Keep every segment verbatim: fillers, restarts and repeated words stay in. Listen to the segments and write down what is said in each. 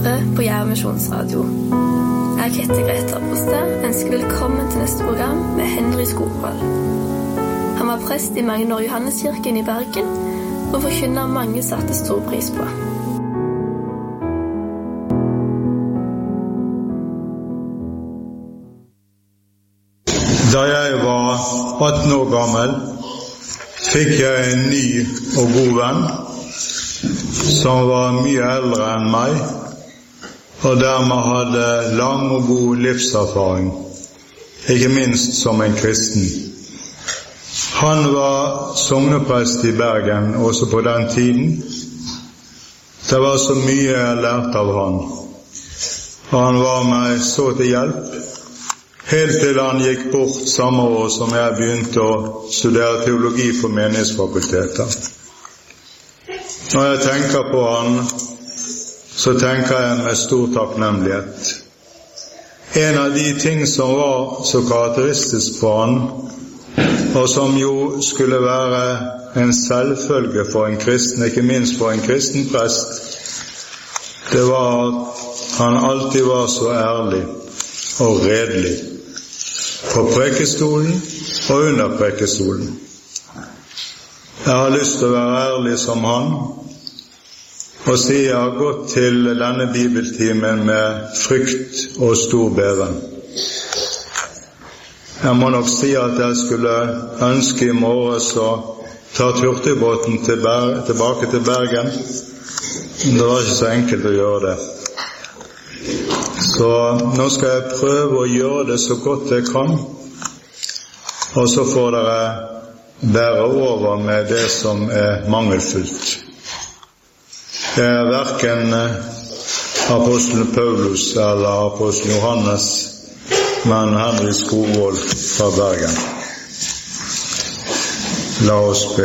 hører på Jerv Misjonsradio. Jeg heter Greta Broste, ønsker velkommen til neste program med Henry Skogvold. Han var prest i Magne Johanneskirken i Bergen, og forkynner mange satte stor pris på. Da jeg var atten år gammel, fikk jeg en ny og god venn, som var mye eldre enn meg, og dermed hadde lang og god livserfaring, ikke minst som en kristen. Han var sogneprest i Bergen også på den tiden. Det var så mye jeg lærte av han, og han var meg så til hjelp, helt til han gikk bort samme år som jeg begynte å studere teologi for menighetsfakultetet. Når jeg tenker på han, så tenker jeg med stor takknemlighet. En av de ting som var så karakteristisk for han, og som jo skulle være en selvfølge for en kristen, ikke minst for en kristen prest, det var at han alltid var så ærlig og redelig, på prekestolen og under prekestolen. Jeg har lyst til å være ærlig som han, og si jeg har gått til denne bibeltimen med frykt og stor beven. Jeg må nok si at jeg skulle ønske i morgen så ta hurtigbåten til Ber- tilbake til Bergen, men det var ikke så enkelt å gjøre det. Så nå skal jeg prøve å gjøre det så godt jeg kan, og så får dere bære over med det som er mangelfullt. Det er hverken apostelen Paulus eller apostelen Johannes, men Henry Skogvold fra Bergen. La oss be.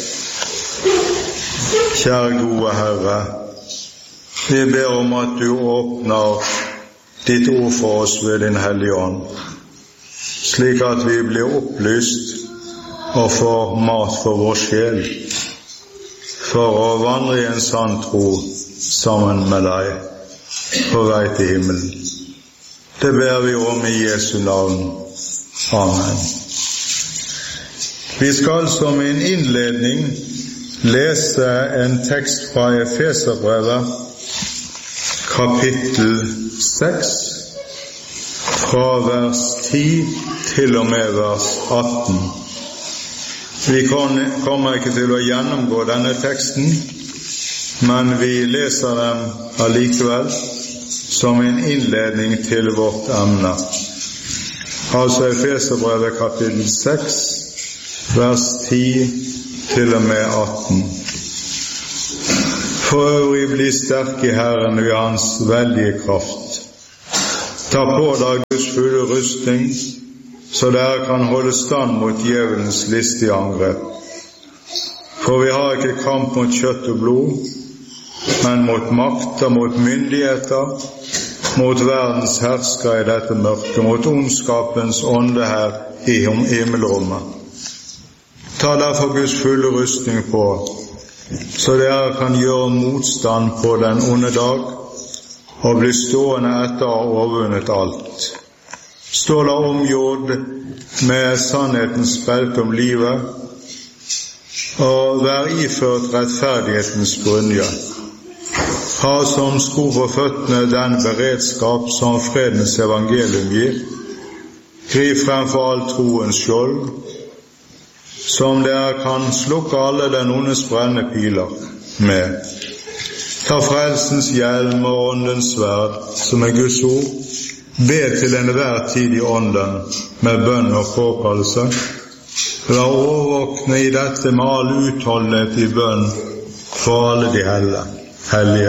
Kjære gode Herre, vi ber om at du åpner ditt ord for oss ved din Hellige Ånd, slik at vi blir opplyst og får mat for vår sjel, for å vandre i en sann tro sammen med deg på vei til himmelen. Det ber vi om i Jesu navn. Amen. Vi skal som en innledning lese en tekst fra Efeserbrevet, kapittel seks, fra vers ti til og med vers atten. Vi kommer ikke til å gjennomgå denne teksten, men vi leser den allikevel som en innledning til vårt emne. Altså Efeserbrevet kapittel seks, vers ti til og med atten. For øvrig bli sterk i Herren ved hans veldige kraft. Ta på deg Guds fulle rustning, så dere kan holde stand mot djevelens listige angrep. For vi har ikke kamp mot kjøtt og blod, men mot makter, mot myndigheter, mot verdens hersker i dette mørke, mot ondskapens ånde her i himmelrommet. Ta derfor Guds fulle rustning på, så dere kan gjøre motstand på den onde dag, og bli stående etter å ha overvunnet alt. Stå da omgjord med sannhetens belte om livet, og vær iført rettferdighetens brynje. Ha som sko på føttene den beredskap som fredens evangelium gir. Grip fremfor all troens skjold, som dere kan slukke alle den ondes brennende piler med. Ta frelsens hjelm og åndens sverd, som er Guds ord. Be til enhver tid i ånden med bønn og påkallelse. Vær årvåkne i dette med all utholdenhet i bønn for alle de hellige.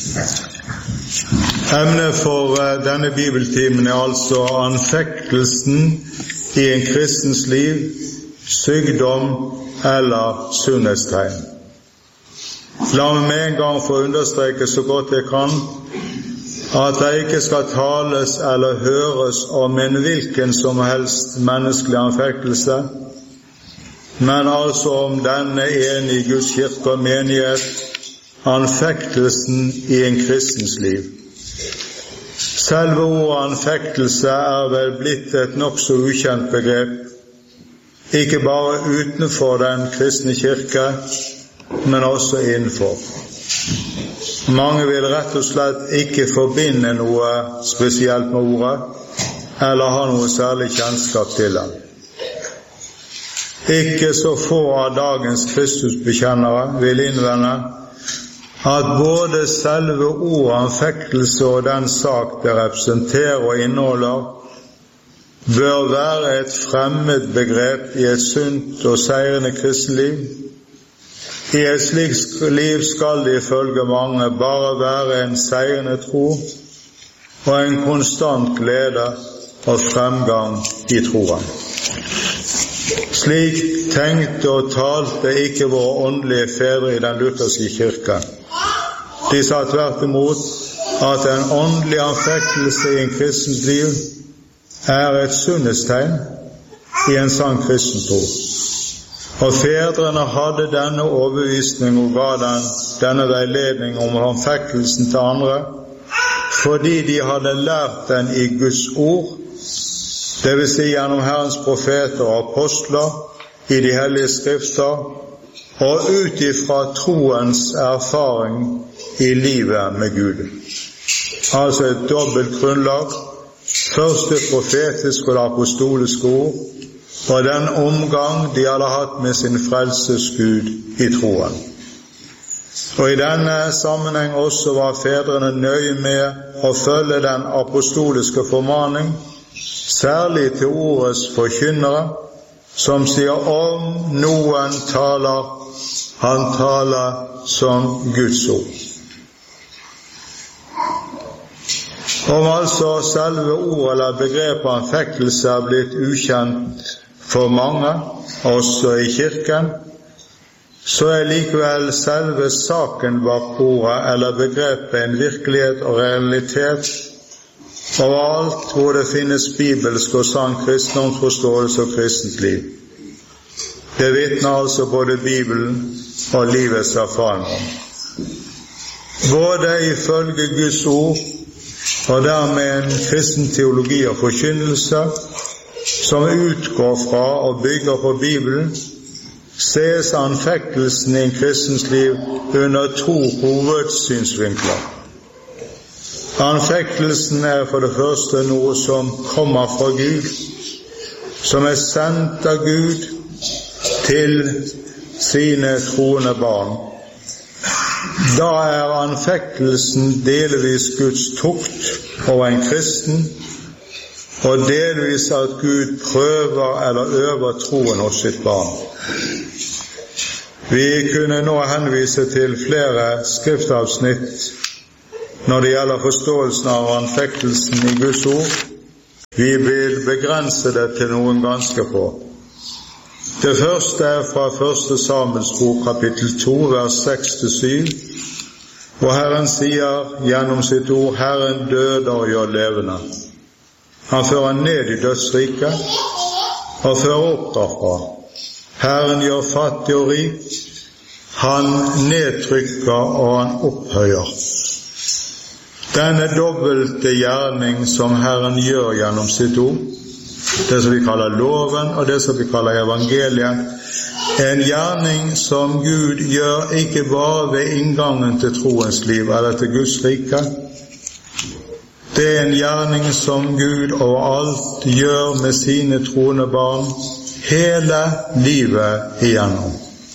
Emnet for denne bibeltimen er altså anfektelsen i en kristens liv, sykdom eller sunnhetstegn. La meg med en gang få understreke så godt jeg kan at det ikke skal tales eller høres om en hvilken som helst menneskelig anfektelse, men altså om denne ene i Guds kirke og menighet, anfektelsen i en kristens liv. Selve ordet anfektelse er vel blitt et nok så ukjent begrep, ikke bare utenfor den kristne kirke, men også innenfor. Mange vil rett og slett ikke forbinde noe spesielt med ordet, eller ha noe særlig kjennskap til det. Ikke så få av dagens Kristusbekjennere vil innvende at både selve ordet anfektelse og den sak det representerer og inneholder, bør være et fremmed begrep i et sunt og seirende kristenliv. I et slikt liv skal det ifølge mange bare være en seirende tro og en konstant glede og fremgang i troen. Slik tenkte og talte ikke våre åndelige fedre i den lutherske kirken. De sa tvert imot at en åndelig anfektelse i en kristens liv er et sunnhetstegn i en sann kristen tro. Og fedrene hadde denne overbevisning og ga den denne veiledning om anfektelsen til andre, fordi de hadde lært den i Guds ord, det vil si gjennom Herrens profeter og apostler, i de hellige skrifter, og ut ifra troens erfaring i livet med Gud. Altså et dobbelt grunnlag, først det profetiske og apostoliske ord, og den omgang de hadde hatt med sin frelses Gud i troen. Og i denne sammenheng også var fedrene nøye med å følge den apostoliske formaning, særlig til ordets forkynnere, som sier om noen taler, han taler som Guds ord. Om altså selve ordet eller begrepet anfektelse er blitt ukjent for mange, også i kirken, så er likevel selve saken bak ordet eller begrepet en virkelighet og realitet overalt hvor det finnes bibelsk og sann kristendomsforståelse og kristent liv. Det vitner altså både Bibelen og livets erfaring om. Både ifølge Guds ord og dermed en kristen teologi og forkynnelse som utgår fra og bygger på Bibelen, ses anfektelsen i en kristens liv under to hovedsynsvinkler. Anfektelsen er for det første noe som kommer fra Gud, som er sendt av Gud til sine troende barn. Da er anfektelsen delvis Guds tukt over en kristen, og delvis at Gud prøver eller øver troen hos sitt barn. Vi kunne nå henvise til flere skriftavsnitt når det gjelder forståelsen av anfektelsen i Guds ord. Vi vil begrense det til noen ganske få. Det første er fra første Samuels bok, kapittel to, vers seks til syv, hvor Herren sier gjennom sitt ord, Herren døder og gjør levende. Han fører ned i dødsriket og fører opp derfra. Herren gjør fattig og rik, han nedtrykker og han opphøyer. Denne dobbelte gjerning som Herren gjør gjennom sitt ord, det som vi kaller loven og det som vi kaller evangeliet, er en gjerning som Gud gjør ikke bare ved inngangen til troens liv eller til Guds rike. Det er en gjerning som Gud overalt gjør med sine troende barn hele livet igjennom.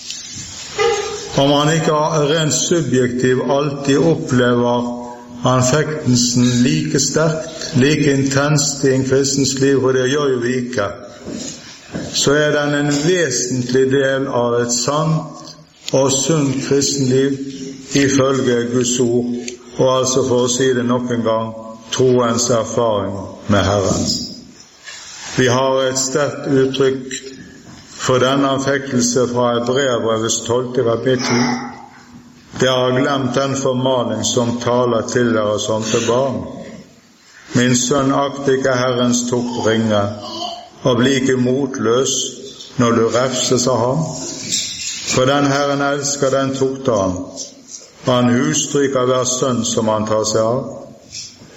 Om han ikke rent subjektiv alltid opplever anfektelsen like sterkt, like intenst i en kristens liv, og det gjør jo vi ikke, så er den en vesentlig del av et sant og sunt kristenliv ifølge Guds ord, og altså for å si det nok en gang, troens erfaring med Herren. Vi har et sterkt uttrykk for denne anfektelse fra Hebreerbrevets tolvte kapittel. Dere har glemt den formaning som taler til dere som til barn. Min sønn, akt ikke Herrens tukt ringe, og bli ikke motløs når du refses av ham. For den Herren elsker, den tukter han, og han husstryker hver sønn som han tar seg av.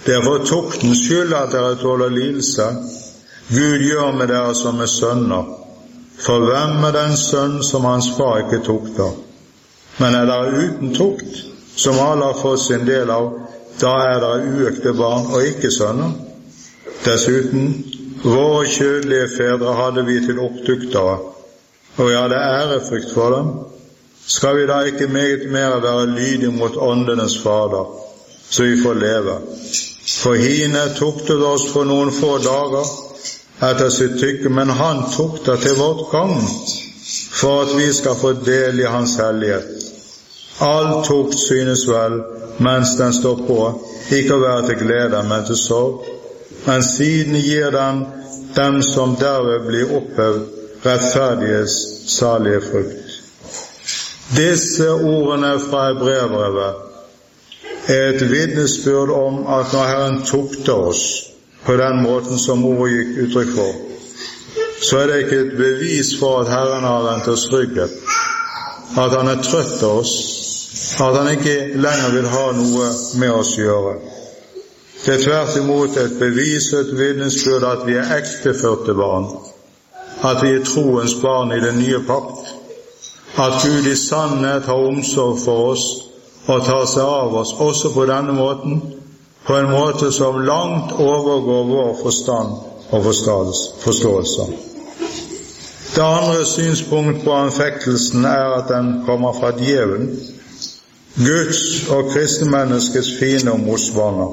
Det er for tuktens skyld at dere tåler lidelse. Gud gjør med dere som er sønner. For hvem er den sønn som hans far ikke tukter? Men er dere uten tukt, som alle har fått sin del av, da er dere uekte barn og ikke sønner. Dessuten, våre kjødelige fedre hadde vi til opptuktere, og vi hadde ærefrykt for dem. Skal vi da ikke meget mer være lydige mot åndenes fader, så vi får leve? For hine tuktet oss for noen få dager etter sitt tykke, men han tukter til vårt gagn, for at vi skal få del i hans hellighet. All tukt synes vel, mens den står på, ikke å være til glede, men til sorg. Men siden gir den dem som derved blir opphøvd, rettferdighets salige frukt. Disse ordene fra Hebreerbrevet er et vitnesbyrd om at når Herren tukter oss på den måten som ordet gikk uttrykk for, så er det ikke et bevis for at Herren har vendt oss ryggen, at han er trøtt av oss, at han ikke lenger vil ha noe med oss å gjøre. Det er tvert imot et bevis og et vitnesbyrd at vi er ekteførte barn, at vi er troens barn i den nye pakt, at Gud i sannhet har omsorg for oss og tar seg av oss også på denne måten, på en måte som langt overgår vår forstand og forståelse. Det andre synspunkt på anfektelsen er at den kommer fra djevelen, Guds og kristne menneskets fiende og motstander.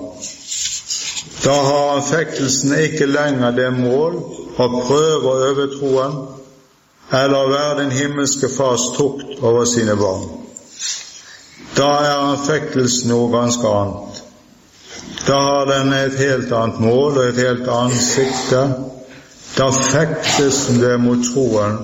Da har anfektelsen ikke lenger det mål å prøve å øve troen, eller være den himmelske fars tukt over sine barn. Da er anfektelsen noe ganske annet. Da har den et helt annet mål og et helt annet sikte. Da fektes det mot troen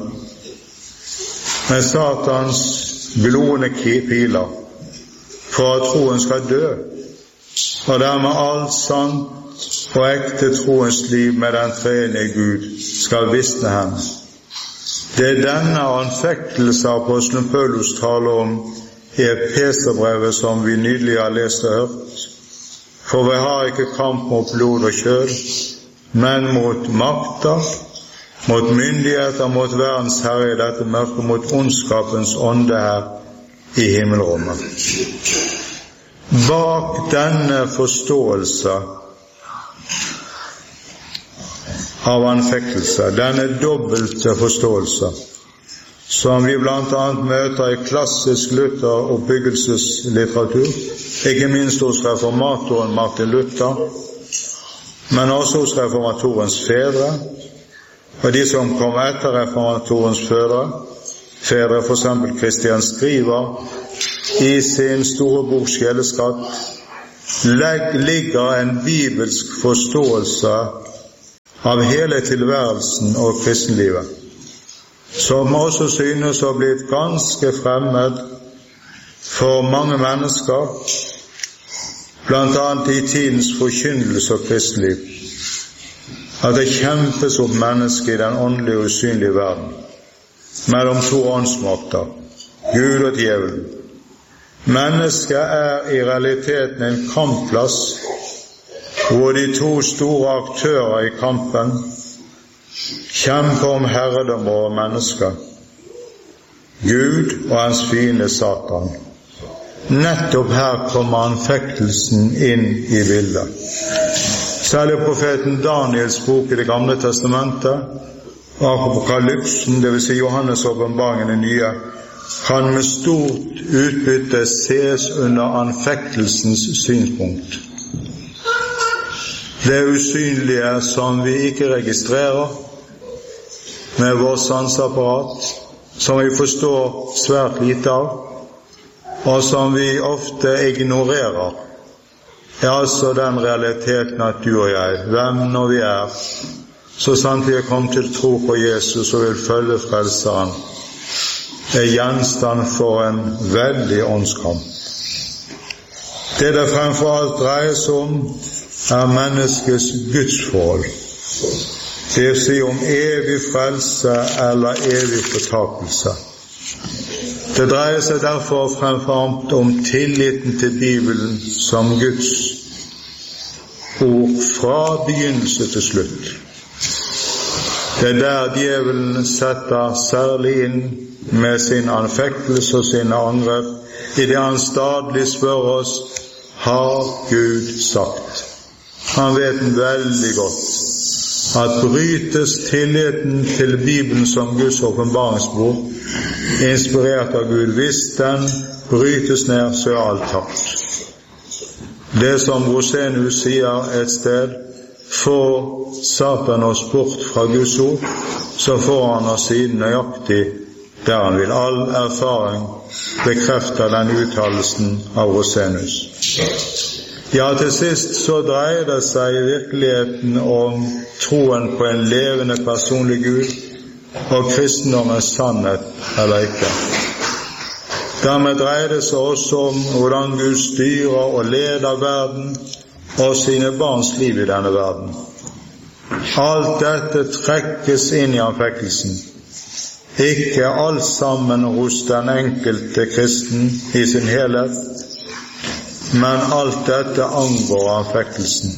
med Satans glående piler, for at troen skal dø, og dermed alt sant og ekte troens liv med den treenige Gud skal visne hen. Det er denne anfektelse apostelen Paulus taler om i Efeserbrevet som vi nylig har lest og hørt. For vi har ikke kamp mot blod og kjød, men mot makter, mot myndigheter, mot verdens herre i dette mørket, mot ondskapens ånde her i himmelrommet. Bak denne forståelse av anfektelse, denne dobbelte forståelse, som vi blant annet møter i klassisk Luther- og byggelseslitteratur, ikke minst hos reformatoren Martin Luther, men også hos reformatorens fedre, og de som kom etter reformatorens fedre, fedre for eksempel Christian Skriver, i sin store bok Sjeleskatt, ligger en bibelsk forståelse av hele tilværelsen og kristenlivet, som også synes å bli ganske fremmed for mange mennesker, blant annet i tidens forkynnelse og kristenliv, at det kjempes opp mennesker i den åndelige og usynlige verden, mellom to åndsmakter, Gud og djevelen. Mennesket er i realiteten en kampplass, hvor de to store aktører i kampen kjemper om herredom over mennesker, Gud og hans fiende Satan. Nettopp her kommer anfektelsen inn i bildet. Særlig profeten Daniels bok i Det gamle testamentet, og Apokalypsen, det vil si Johannes åpenbaringen i nye, kan med stort utbytte ses under anfektelsens synspunkt. Det usynlige som vi ikke registrerer med vår sanseapparat, som vi forstår svært lite av, og som vi ofte ignorerer, er altså den realiteten at du og jeg, hvem når vi er, så sant vi er kommet til tro på Jesus og vil følge frelseren, er gjenstand for en veldig åndskamp. Det det fremfor alt dreier seg om, er menneskets gudsforhold. Det vil si om evig frelse eller evig fortapelse. Det dreier seg derfor fremfor alt om tilliten til Bibelen som Guds ord fra begynnelse til slutt. Det er der djevelen setter særlig inn med sin anfektelse og sine angrep, i det han stadig spør oss: har Gud sagt? Han vet veldig godt at brytes tilliten til Bibelen som Guds åpenbaringsbok, inspirert av Gud, hvis den brytes ned, så er alt tapt. Det som Rosenius sier et sted: får Satan oss bort fra Guds ord, så får han oss siden nøyaktig der han vil. All erfaring bekrefter den uttalelsen av Rosenius. Ja, til sist så dreier det seg i virkeligheten om troen på en levende personlig Gud og kristendommens sannhet eller ikke. Dermed dreier det seg også om hvordan Gud styrer og leder verden og sine barns liv i denne verden. Alt dette trekkes inn i anfektelsen. Ikke alt sammen hos den enkelte kristen i sin helhet, men alt dette angår anfektelsen.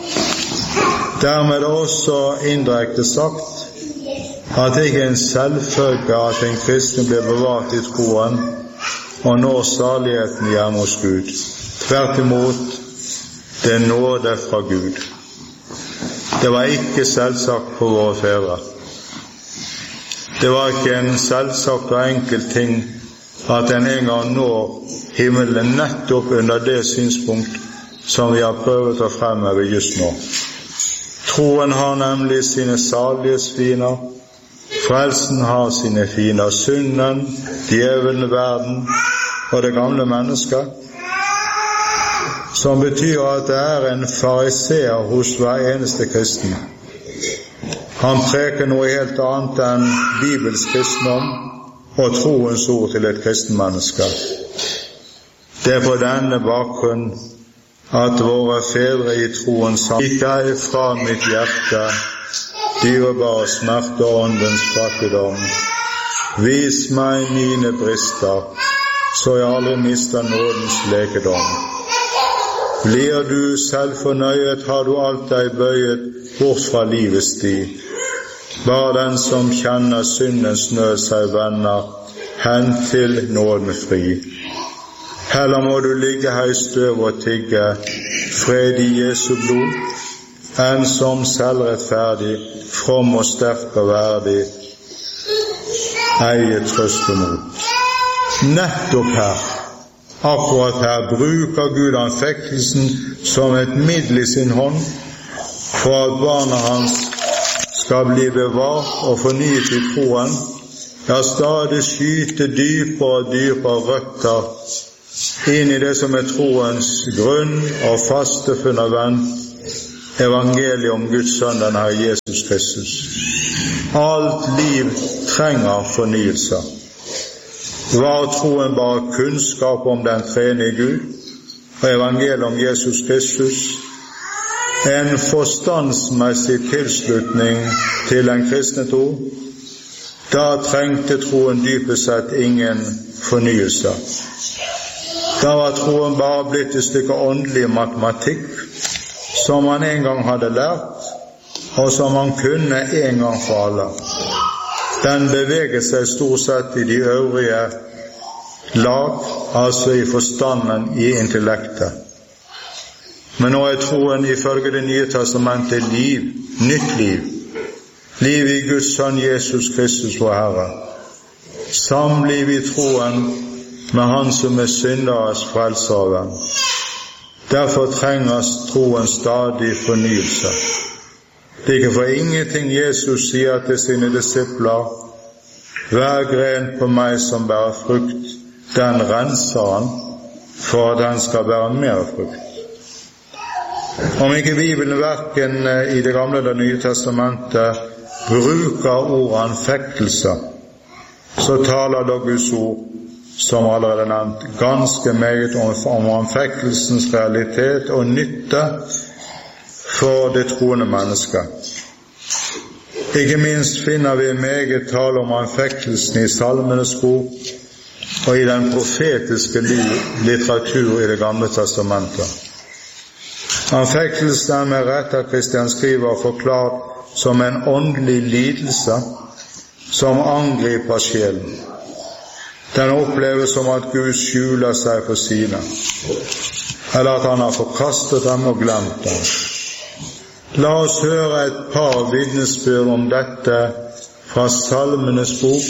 Dermed er det også indirekte sagt at det ikke er en selvfølge at en kristen blir bevart i troen og når saligheten hjemme hos Gud. Tvert imot, det er nåde fra Gud. Det var ikke selvsagt for våre fedre. Det var ikke en selvsagt og enkel ting at en en gang når himmelen nettopp under det synspunkt som vi har prøvet å fremheve just nå. Troen har nemlig sine salighetsfiner, frelsen har sine finer, synden, djevelen, verden og det gamle mennesket, som betyr at det er en fariseer hos hver eneste kristen. Han preker noe helt annet enn Bibels kristendom og troens ord til et kristenmenneske. Det er på denne bakgrunn at våre fedre i troen sa: «Gikk jeg fra mitt hjerte, dyrebare smerte og åndens fattigdom. Vis meg mine brister, så jeg aldri mister nådens lekedom. Blir du selv fornøyet, har du alt deg bøyet bort fra livets sti. Bare den som kjenner syndens nød seg vender hen til nåden fri. Heller må du ligge her i støv og tigge fred i Jesu blod, enn som selvrettferdig, from og sterk og verdig, eie trøst og mot.» Nettopp her, akkurat her, bruker Gud anfektelsen som et middel i sin hånd for at barna hans skal bli bevart og fornyet i troen, ja, stadig skyte dypere og dypere røtter inn i det som er troens grunn og faste fundament, evangeliet om Guds sønn, den Herre Jesus Kristus. Alt liv trenger fornyelse. Var troen bare kunnskap om den treenige Gud og evangeliet om Jesus Kristus, en forstandsmessig tilslutning til en kristne tro, da trengte troen dypest sett ingen fornyelse. Da var troen bare blitt et stykke åndelig matematikk som man en gang hadde lært, og som man kunne en gang for alle. Den beveget seg stort sett i de øvrige lag, altså i forstanden, i intellektet. Men nå er troen ifølge Det nye testamentet liv, nytt liv. Liv i Guds sønn Jesus Kristus vår Herre. Samliv i troen med Han som er synderes frelser. Derfor trenger troen stadig fornyelse. Det er ikke for ingenting Jesus sier til sine disipler: «Hver gren på meg som bærer frukt, den renser han, for at han skal bære mer frukt.» Om ikke Bibelen hverken i Det gamle eller Det nye testamentet bruker ordet anfektelse, så taler da Guds ord, som allerede nevnt, ganske meget om anfektelsens realitet og nytte for det troende mennesket. Ikke minst finner vi meget tale om anfektelsen i Salmenes bok og i den profetiske litteratur i Det gamle testamentet. Anfektelsen er med rett av Kristian skriver forklart som en åndelig lidelse som angriper sjelen. Den oppleves som at Gud skjuler seg for sine, eller at han har forkastet dem og glemt dem. La oss høre et par vitnesbyrd om dette fra Salmenes bok,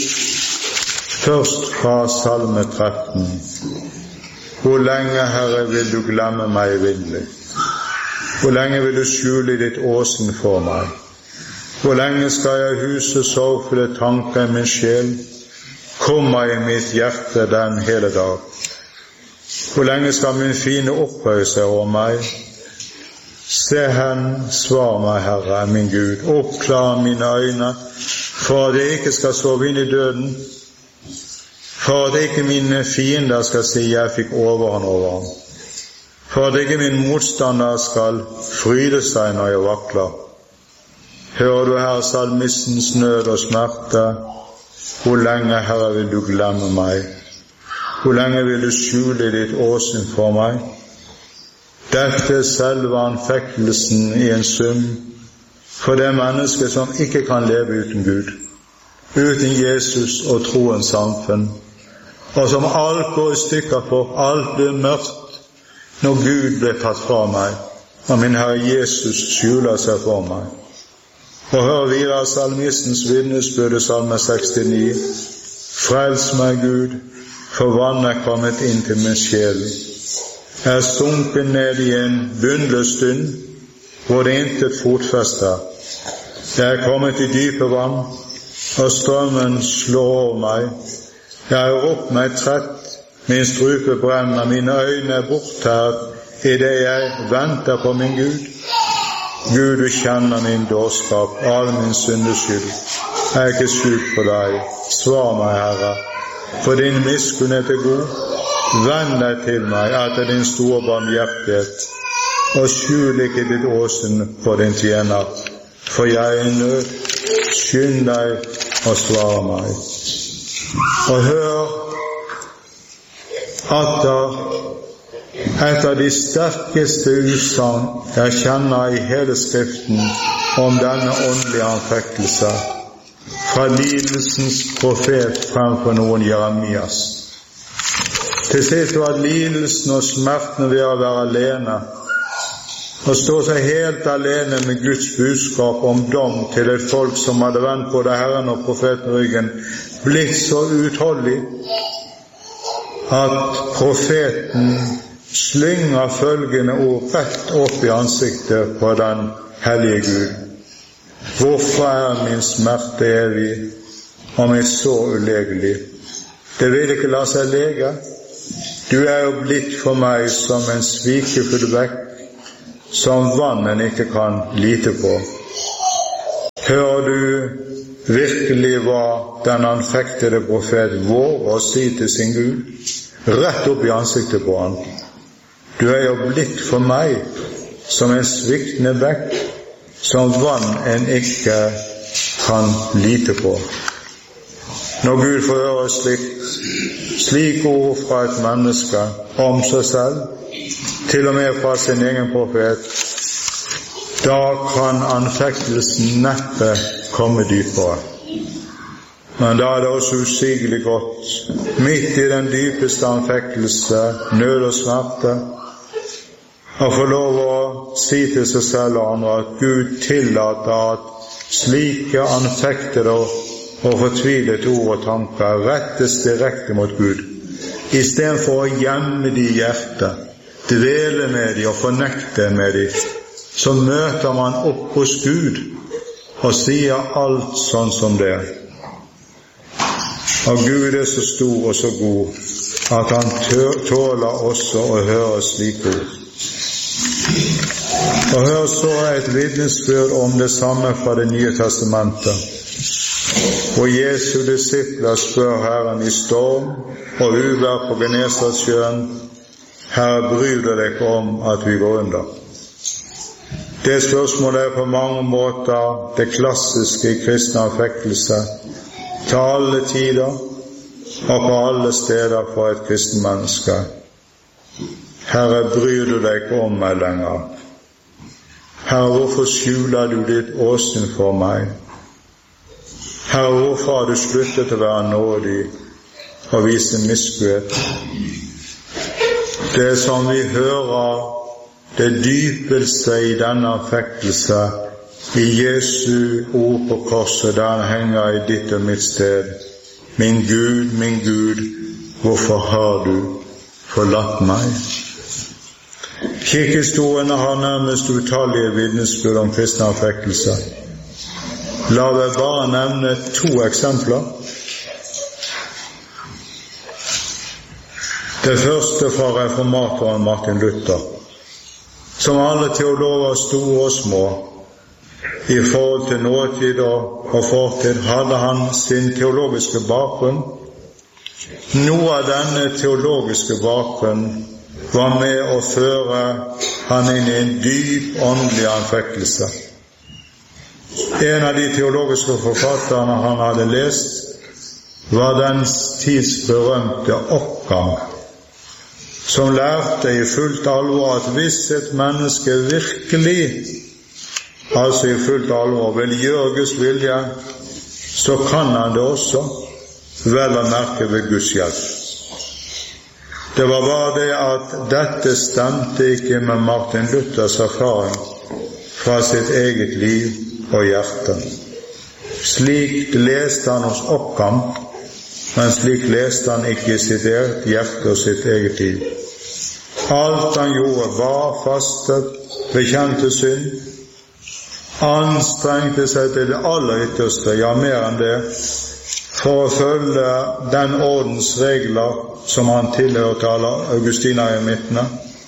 først fra Salme tretten. Hvor lenge, Herre, vil du glemme meg evinnelig? Hvor lenge vil du skjule ditt åsyn for meg? Hvor lenge skal jeg huse sorgfulle tanker i min sjel, kommer i mitt hjerte den hele dag? Hvor lenge skal min fiende opphøye seg over meg? Se hen, svar meg, Herre, min Gud, oppklar mine øyne, for at jeg ikke skal sove inn i døden, for at ikke mine fiender skal si jeg fikk overhånd over ham, for at ikke min motstander skal fryde seg når jeg vakler. Hører du her salmistens nød og smerte? Hvor lenge, Herre, vil du glemme meg? Hvor lenge vil du skjule ditt åsyn for meg? Dette er selve anfektelsen i en sum for det mennesket som ikke kan leve uten Gud, uten Jesus og troens samfunn, og som alt går i stykker for, alt blir mørkt når Gud blir tatt fra meg, og min Herre Jesus skjuler seg for meg. Og hør videre salmistens vitnesbyrd i Salme sekstini. Frels meg, Gud, for vann er kommet inn til min sjel. Jeg er sunket ned i en bunnløs stund, hvor det intet fotfeste er. Jeg er kommet i dype vann, og strømmen slår over meg. Jeg har ropt meg trett, min strupe brenner, mine øyne er bortært i det jeg venter på min Gud. Gud, du kjenner min dårskap, all min syndeskyld. Jeg er ikke skjult for deg. Svar meg, Herre, for din miskunnhet er god. Vend deg til meg etter din store barmhjertighet, og skjul ikke ditt åsyn for din tjener, for jeg er i nød. Skynd deg og svar meg. Og hør atter et av de sterkeste utsagn jeg kjenner i hele Skriften om denne åndelige anfektelse, fra lidelsens profet fremfor noen Jeremias. Til sist var lidelsen og smerten ved å være alene, og stå seg helt alene med Guds budskap om dom til et folk som hadde vendt både Herren og profeten ryggen, blitt så utholdig at profeten slynger følgende ord rett opp i ansiktet på den hellige Gud. Hvorfor er min smerte evig og mitt sår ulegelig? Det vil ikke la seg lege. Du er jo blitt for meg som en svikefull bekk, som vannet ikke kan lite på. Hører du virkelig hva den anfektede profet våger å si til sin Gud, rett opp i ansiktet på han? Du er jo blitt for meg som en sviktende bekk, som vann en ikke kan lite på. Når Gud får høre slikt, slik ord fra et menneske om seg selv, til og med fra sin egen profet, da kan anfektelsen neppe komme dypere. Men da er det også usigelig godt, midt i den dypeste anfektelse, nød og smerte, å få lov å si til seg selv og andre at Gud tillater at slike anfektede og fortvilet ord og tanker rettes direkte mot Gud, i stedet for å gjemme de i hjertet, dvele med de og fornekte med de. Så møter man opp hos Gud og sier alt sånn som det. Og Gud er så stor og så god at han tåler også å høre slike ord. Og hør så et vitnesbyrd om det samme fra Det nye testamentet, hvor Jesu disipler spør Herren i storm og uvær på Genesaretsjøen: Herre, bryr du deg om at vi går under? Det spørsmålet er på mange måter det klassiske i kristne anfektelse, til alle tider og på alle steder for et kristen menneske. Herre, bryr du deg om meg lenger? Herre, hvorfor skjuler du ditt åsyn for meg? Herre, hvorfor har du sluttet å være nådig og vise miskunnhet? Det som vi hører, det dypeste i denne affektelse, i Jesu ord på korset, der han henger i ditt og mitt sted. Min Gud, min Gud, hvorfor har du forlatt meg? Kirkehistoriene har nærmest utallige vitnesbyrd om kristne affektelser. La meg bare nevne to eksempler. Det første fra reformatoren Martin Luther, som alle teologer store og små. I forhold til nåtid og fortid hadde han sin teologiske bakgrunn. Noe av denne teologiske bakgrunn var med å føre han inn i en dyp åndelig anfektelse. En av de teologiske forfatterne han hadde lest, var den tids berømte Occam, som lærte i fullt alvor at hvis et menneske virkelig, altså i fullt alvor, vil gjøre Guds vilje, så kan han det også, vel å merke ved Guds hjelp. Det var bare det at dette stemte ikke med Martin Luthers erfaring fra sitt eget liv og hjerte. Slik leste han hos Occam, men slik leste han ikke i sitt eget hjerte og sitt eget liv. Alt han gjorde var fastet, bekjente synd, anstrengte seg til det aller ytterste, ja mer enn det, for å følge den ordens regler som han tilhørte alle augustinerittene.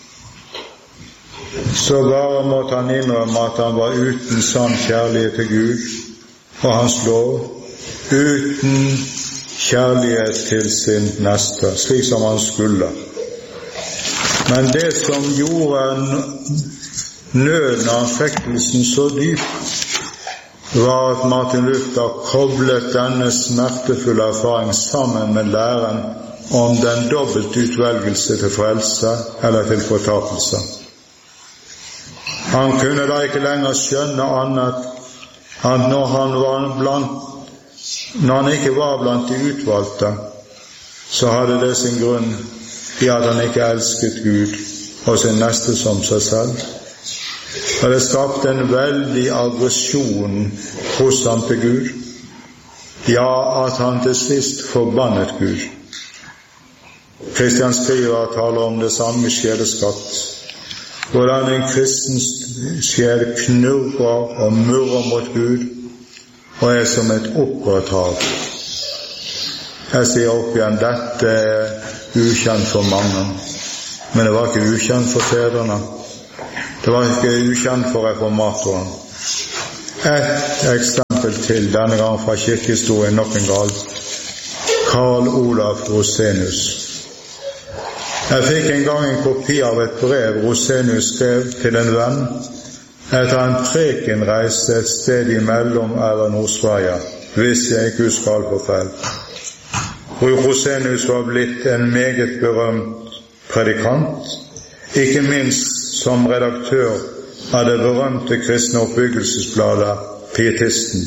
Så bare måtte han innrømme at han var uten sann kjærlighet til Gud og hans lov, uten kjærlighet til sin neste, slik som han skulle. Men det som gjorde nøden og anfektelsen så dyp, var at Martin Luther koblet denne smertefulle erfaring sammen med læren om den dobbelt utvelgelse til frelse eller til fortapelse. Han kunne da ikke lenger skjønne annet at når han, var blant, når han ikke var blant de utvalgte, så hadde det sin grunn i at han ikke elsket Gud og sin neste som seg selv. Og det skapte en veldig aggresjon hos ham til Gud, ja, at han til sist forbannet Gud. Kristian Skriver taler om det samme sjeleskatt, hvordan en kristen sjel knurrer og murrer mot Gud og er som et opprørt hav. Jeg sier opp igjen, dette er ukjent for mange, men det var ikke ukjent for fedrene. Det var ikke ukjent for reformatoren. Et eksempel til, denne gang fra kirkehistorien nok en gang. Karl Olav Rosenius. Jeg fikk en gang en kopi av et brev Rosenius skrev til en venn etter en prekenreise et sted imellom eller Nord-Sverige, hvis jeg ikke husker alt for feil. Rosenius var blitt en meget berømt predikant, ikke minst som redaktør av det berømte kristne oppbyggelsesbladet Pietisten.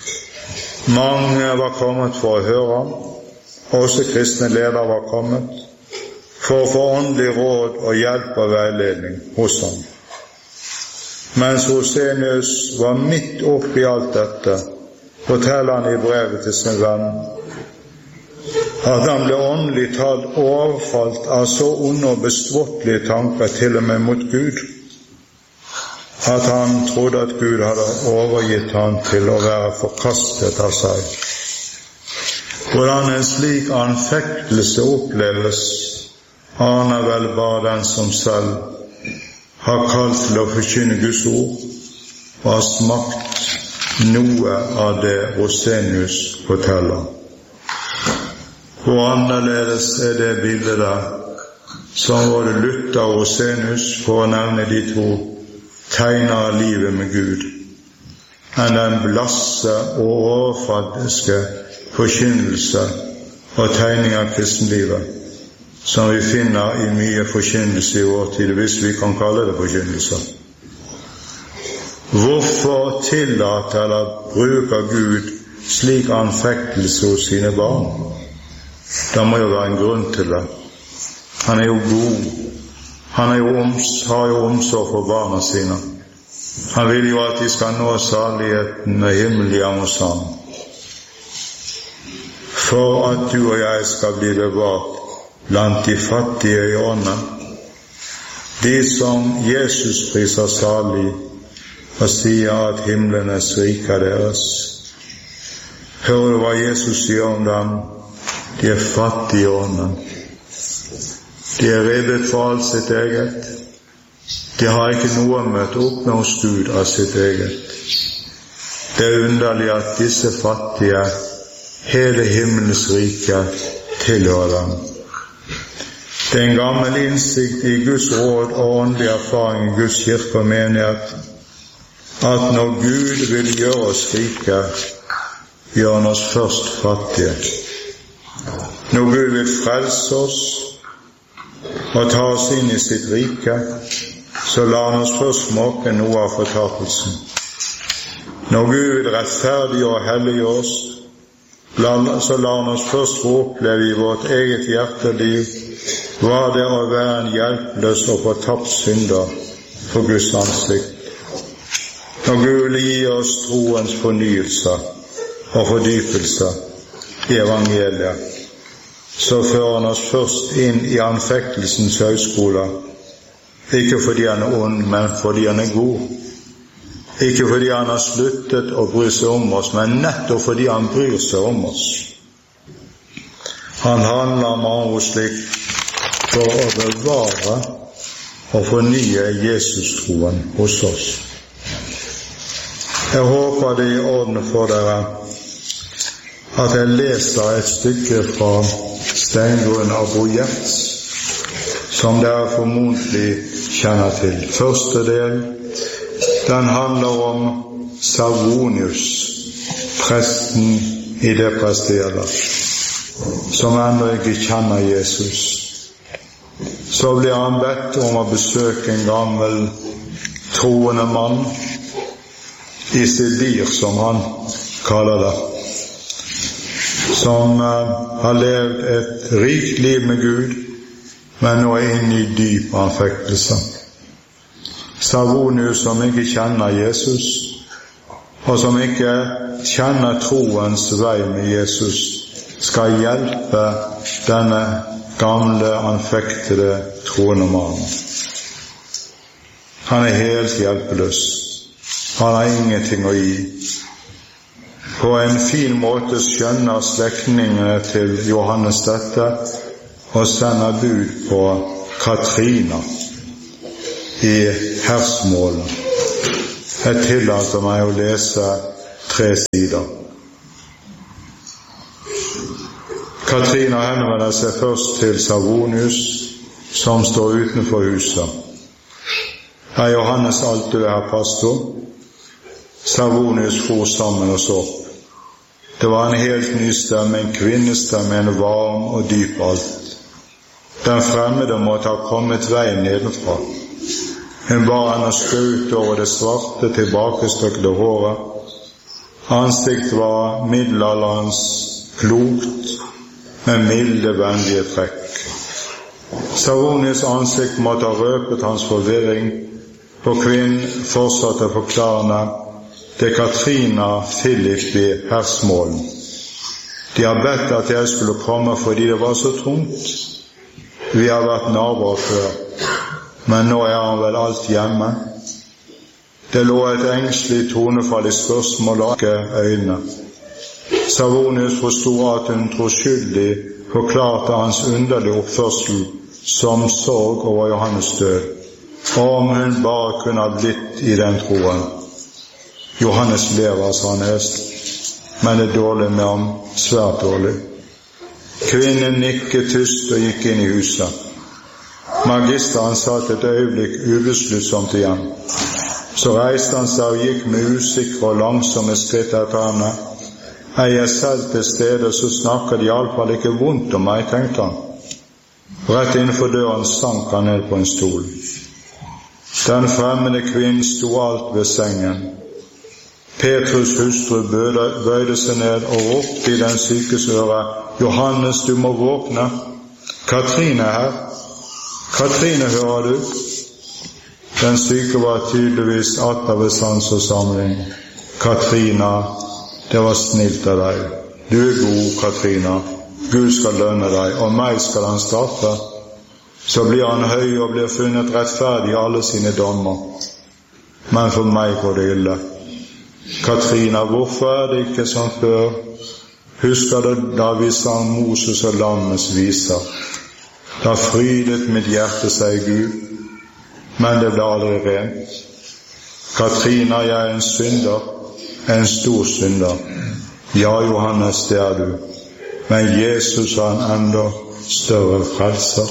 Mange var kommet for å høre ham, også kristne ledere var kommet, for å få åndelig råd og hjelp og veiledning hos ham. Mens Rosenius var midt oppe i alt dette, forteller han i brevet til sin venn at han ble åndelig talt overfalt av så onde og bestråtelige tanker, til og med mot Gud, at han trodde at Gud hadde overgitt ham til å være forkastet av seg. Hvordan en slik anfektelse oppleves, aner vel bare den som selv har kalt til å forkynne Guds ord, og har smakt noe av det Rosenius forteller. Og annerledes er det bildet der, som både Luther og Rosenius, for å nevne de to, tegner av livet med Gud, enn den blasse og overfladiske forkynnelse og tegning av kristenlivet, som vi finner i mye forkynnelse i vår tid, hvis vi kan kalle det forkynnelse. Hvorfor tillater eller bruker Gud slik anfektelse hos sine barn? Det må jo være en grunn til det. Han er jo god. Han er jo oms, har jo omsorg for barna sine. Han vil jo at de skal nå saligheten med himmel hjemme hos ham. For at du og jeg skal bli bevart blant de fattige i ånden, de som Jesus priser salig og sier at himlenes rike er deres. Hører du hva Jesus sier om dem? De er fattige i ånden. De er revet for alt sitt eget. De har ikke noe møtt opp med hos Gud av sitt eget. Det er underlig at disse fattige, hele himmelens rike, tilhører dem. Det er en gammel innsikt i Guds råd og åndelig erfaring i Guds kirke og menighet, at når Gud vil gjøre oss rike, gjør han oss først fattige. Når Gud vil frelse oss og ta oss inn i sitt rike, så lar han oss først smake noe av fortapelsen. Når Gud vil rettferdige og hellige oss, så lar han oss først få oppleve i vårt eget hjerteliv hva det er å være en hjelpeløs og fortapt synder for Guds ansikt. Når Gud vil gi oss troens fornyelse og fordypelse i evangeliet, så fører han oss først inn i anfektelsens høyskole, ikke fordi han er ond, men fordi han er god. Ikke fordi han har sluttet å bry seg om oss, men nettopp fordi han bryr seg om oss. Han handler med andre slik for å bevare og fornye Jesus-troen hos oss. Jeg håper det er i orden for dere at jeg leser et stykke fra Steingrunn av Bojerts, som dere formodentlig kjenner til. Første del, den handler om Savonius, presten i det prestedet, som ennå ikke kjenner Jesus. Så blir han bedt om å besøke en gammel troende mann i Sibir, som han kaller det, som uh, har levd et rikt liv med Gud, men nå er inne i dyp anfektelse. Savonius, som ikke kjenner Jesus, og som ikke kjenner troens vei med Jesus, skal hjelpe denne gamle, anfektede troende mannen. Han er helt hjelpeløs. Han har ingenting å gi. På en fin måte skjønner slektningene til Johannes dette, og sender bud på Katrina i hersmålen. Jeg tillater meg å lese tre sider. Katrina henvender seg først til Savonius, som står utenfor huset. Er Johannes alltid her, pastor? Savonius for sammen og så. Det var en helt ny stemme, en kvinnestemme, en varm og dyp alt. Den fremmede måtte ha kommet veien nedenfra. Hun bar henne støt over det svarte, tilbakestøkte håret. Ansiktet var middelalderens klokt, med milde, vennlige trekk. Savonius ansikt måtte ha røpet hans forvirring, og kvinnen fortsatte forklarende: det er Katrina Philip i hersmålen. De har bedt at jeg skulle komme fordi det var så tungt. Vi har vært naboer før, men nå er han vel alt hjemme. Det lå et engstelig tonefall i spørsmålet og ikke øynene. Savonius forstod at hun troskyldig forklarte hans underlige oppførsel som sorg over Johannes død, og om hun bare kunne ha blitt i den troen. Johannes lever, sa han høst, men det er dårlig med ham, svært dårlig. Kvinnen nikket tyst og gikk inn i huset. Magisteren satt et øyeblikk ubeslutsomt igjen. Så reiste han seg og gikk med usikre og langsomme skritt etter henne. Er jeg selv til stede, så snakker de i alle fall ikke vondt om meg, tenkte han. Rett innenfor døren sank han ned på en stol. Den fremmede kvinnen sto alt ved sengen. Petrus hustru bøyde seg ned og ropte i den sykes øre: Johannes, du må våkne. Katrine er her. Katrine, hører du? Den syke var tydeligvis atter ved sans og samling. Katrina, det var snilt av deg. Du er god, Katrina. Gud skal lønne deg, og meg skal han straffe. Så blir han høy og blir funnet rettferdig i alle sine dommer. Men for meg går det ille. Katrina, hvorfor er det ikke som før? Husker du da vi sang Moses og lammets viser? Da frydet mitt hjerte seg Gud, men det ble aldri rent. Katrina, jeg er en synder, en stor synder. Ja, Johannes, det er du. Men Jesus er en enda større frelser.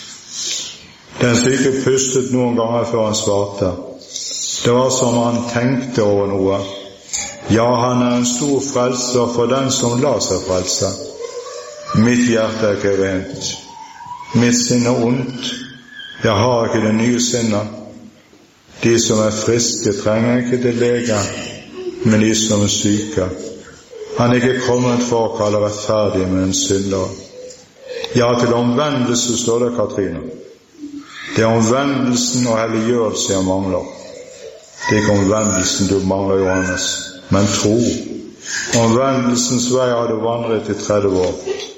Den syke pustet noen ganger før han svarte. Det var som han tenkte over noe. Ja, han er en stor frelser for den som lar seg frelse. Mitt hjerte er ikke rent. Mitt sinn er ondt. Jeg har ikke det nye sinnet. De som er friske trenger ikke til lege, men de som er syke. Han er ikke kommet for å kalle rettferdig med en synder. Ja, til omvendelse står det, Katrine. Det er omvendelsen og helliggjørelse jeg mangler. Det er ikke omvendelsen du mangler, Johannes, men tro. Omvendelsens vei har du vandret i tredve år,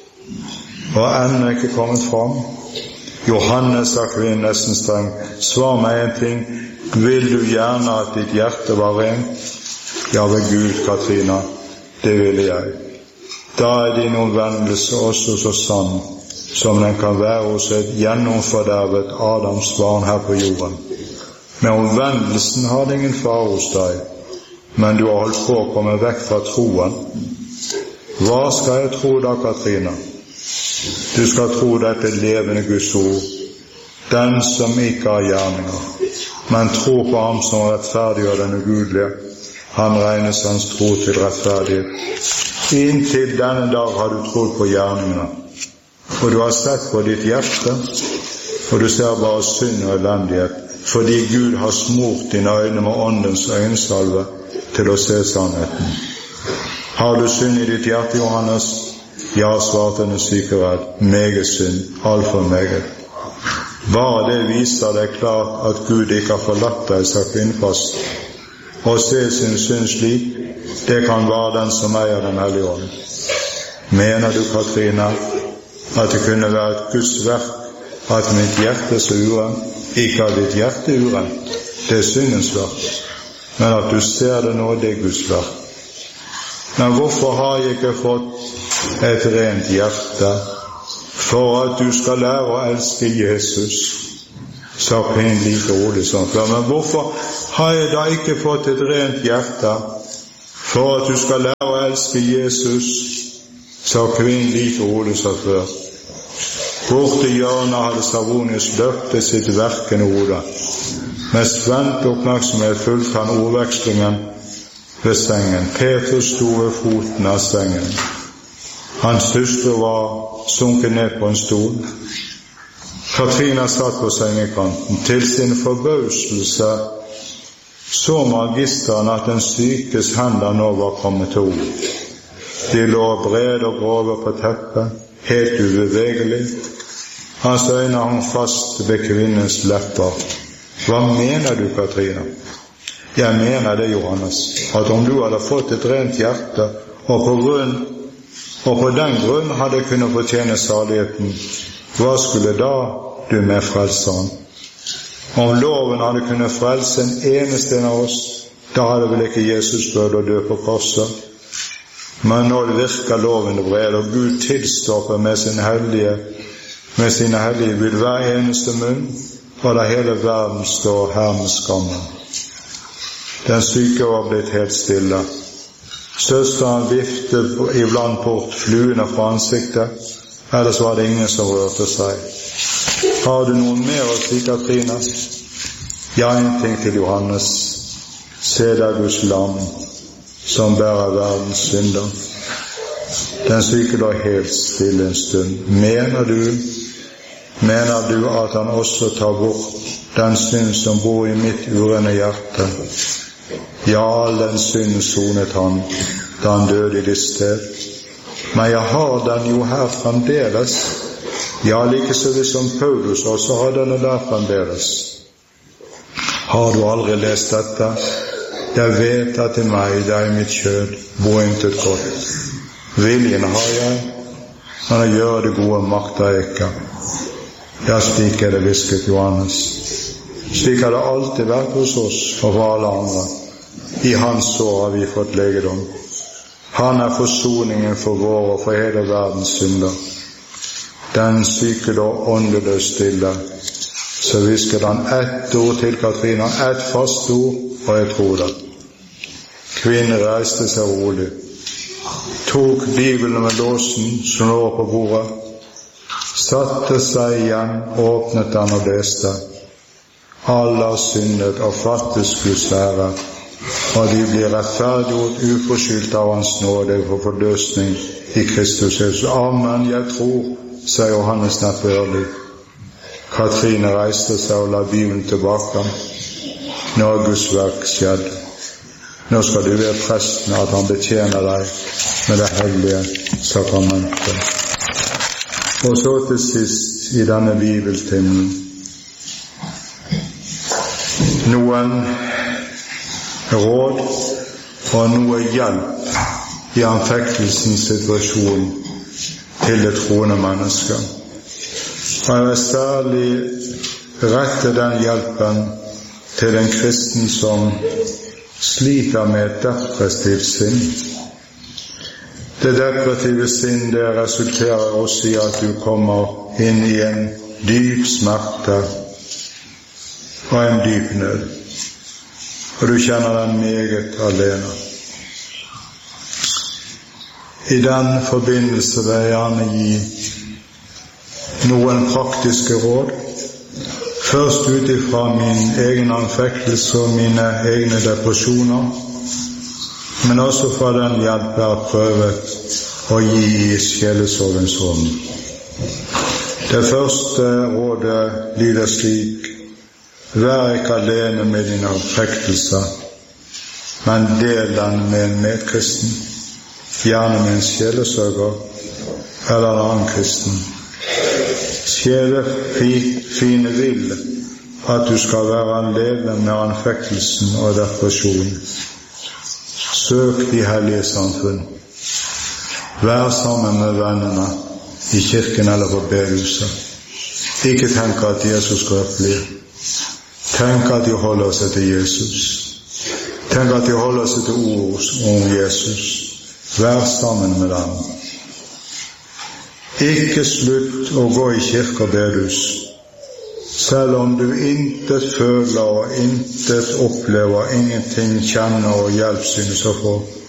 og ennå ikke kommet fram. Johannes, sa kvinnen nesten streng, svar meg en ting. Vil du gjerne at ditt hjerte var rent? Ja, ved Gud, Katrina, det ville jeg. Da er din omvendelse også så sann som den kan være hos et gjennomfordervet Adams barn her på jorden. Med omvendelsen har det ingen fare hos deg, men du har holdt på å komme vekk fra troen. Hva skal jeg tro da, Katrina? Du skal tro dette levende Guds ord, den som ikke har gjerninger, men tro på ham som rettferdiggjør den ugudelige. Han regnes hans tro til rettferdighet. Inntil denne dag har du trodd på gjerningene, og du har sett på ditt hjerte, og du ser bare synd og elendighet, fordi Gud har smurt dine øyne med åndens øyensalve til å se sannheten. Har du synd i ditt hjerte, Johannes? Ja, svarte den syke redd, meget synd, alt for meget. Bare det viser deg klart at Gud ikke har forlatt deg, sa kvinnen fast. Å se sin synd slik, det kan være den som eier den hellige ånd. Mener du, Katrina, at det kunne være et Guds verk at mitt hjerte så urent? Ikke at ditt hjerte er urent, det er syndens verk, men at du ser det nå, det er Guds verk. Men hvorfor har jeg ikke fått et rent hjerte? For at du skal lære å elske Jesus, sa kvinnen like rolig som før. Men hvorfor har jeg da ikke fått et rent hjerte? For at du skal lære å elske Jesus, sa kvinnen like rolig som før. Borte i hjørnet hadde Savonius løftet sitt verkende hode. Med spent oppmerksomhet fulgte han ordvekslingen ved sengen. Petrus sto ved foten av sengen. Hans hustru var sunket ned på en stol. Katrina satt på sengekanten. Til sin forbauselse så magisteren at den sykes hender nå var kommet til ord. De lå brede og grove på teppet, helt ubevegelig. Hans øyne hang fast ved kvinnens lepper. Hva mener du, Katrina? Jeg mener det, Johannes, at om du hadde fått et rent hjerte, og på, grunn, og på den grunn hadde kunnet fortjene saligheten, hva skulle da du med frelseren? Om loven hadde kunnet frelse en eneste av oss, da hadde vel ikke Jesus bød å dø på korset. Men når det virker loven vred, og Gud tilstopper med sin hellige, med sine hellige vil hver eneste munn, og da hele verden står her med skammen. Den syke var blitt helt stille. Søsteren viftet iblant bort fluene fra ansiktet, ellers var det ingen som rørte seg. Har du noen mer å si, Katrina? Ja, en ting til, Johannes. Se der Guds lam, som bærer verdens synder. Den syke lå helt stille en stund. Mener du, mener du at han også tar bort den synd som bor i mitt urene hjerte. Ja, all den synd sonet han, da han døde i ditt sted. Men jeg har den jo her fremdeles. Ja, like så det som Paulus også har den der fremdeles. Har du aldri lest dette? Jeg vet at i meg, det er i mitt kjød, bor intet godt. Viljen har jeg, men å gjøre det gode makter jeg ikke. Ja, slik er det hvisket Johannes. Slik har det alltid vært hos oss og for alle andre. I hans sår har vi fått legedom. Han er forsoningen for vår og for hele verdens synder. Den syke da åndeløs stille. Så hvisket han ett ord til Katrina, ett fast ord, og jeg tror det. Kvinnen reiste seg rolig, tok Bibelen med låsen som lå på bordet, satte seg igjen, åpnet den og leste. Alle har syndet og fattes Guds ære, og de blir rettferdiggjort uforskyldt av hans nåde for forløsning i Kristus Jesus. Amen, jeg tror, sa Johannes nedførlig. Katrine reiste seg og la Bibelen tilbake. Nå er Guds verk skjedd. Nå skal du være presten, at han betjener deg med det hellige sakramentet. Og så til sist i denne bibeltimen noen råd og noe hjelp i anfektelsens situasjon til det troende mennesket. Og jeg vil særlig rette den hjelpen til en kristen som sliter med et depressivt sinn. Det depressive sinn, det resulterer også i at du kommer inn i en dyp smerte og en dyp nød. Og du kjenner deg meget alene. I den forbindelse vil jeg gjerne gi noen praktiske råd. Først ut ifra min egen anfektelse og mine egne depresjoner, men også fra den hjelp jeg har prøvet å gi i sjelesorgens rom. Det første rådet lyder slik: vær ikke alene med din anfektelse, men del den med en medkristen, gjerne med en sjelesørger eller en annen kristen. Sjelefine vil at du skal være alene med anfektelsen og depresjonen. Søk de hellige samfunn. Vær sammen med vennene i kirken eller på bedehuset. Ikke tenk at de er så skrøpelige. Tenk at de holder seg til Jesus. Tenk at de holder seg til ord om Jesus. Vær sammen med dem. Ikke slutt å gå i kirke og bedehus, selv om du intet føler og intet opplever, ingenting kjenner og hjelp synes å få.